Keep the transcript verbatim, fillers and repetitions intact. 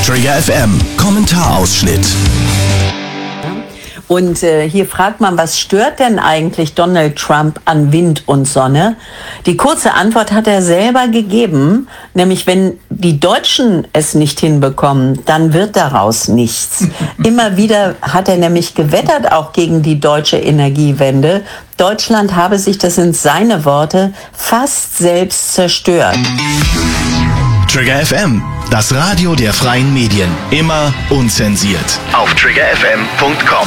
Trigger F M, Kommentarausschnitt. Und äh, hier fragt man, was stört denn eigentlich Donald Trump an Wind und Sonne? Die kurze Antwort hat er selber gegeben, nämlich wenn die Deutschen es nicht hinbekommen, dann wird daraus nichts. Immer wieder hat er nämlich gewettert, auch gegen die deutsche Energiewende. Deutschland habe sich, das sind seine Worte, fast selbst zerstört. Trigger F M, das Radio der freien Medien. Immer unzensiert. Auf trigger f m punkt com.